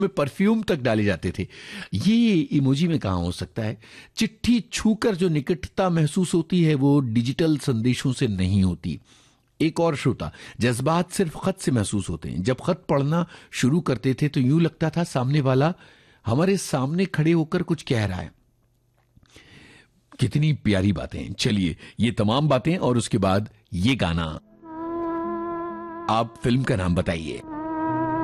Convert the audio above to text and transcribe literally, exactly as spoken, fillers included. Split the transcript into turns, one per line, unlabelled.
में परफ्यूम तक डाले जाते थे। ये इमोजी में कहां हो सकता है? चिट्ठी छूकर जो निकटता महसूस होती है वो डिजिटल संदेशों से नहीं होती। एक और श्रोता, जज्बात सिर्फ खत से महसूस होते हैं। जब खत पढ़ना शुरू करते थे तो यूं लगता था सामने वाला हमारे सामने खड़े होकर कुछ कह रहा है। कितनी प्यारी बातें। चलिए ये तमाम बातें और उसके बाद ये गाना। आप फिल्म का नाम बताइए।